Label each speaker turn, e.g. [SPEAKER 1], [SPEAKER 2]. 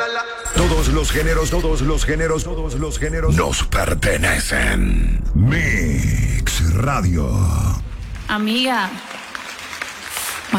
[SPEAKER 1] Todos los géneros, todos los géneros, todos los géneros nos pertenecen. Mix Radio.
[SPEAKER 2] Amiga.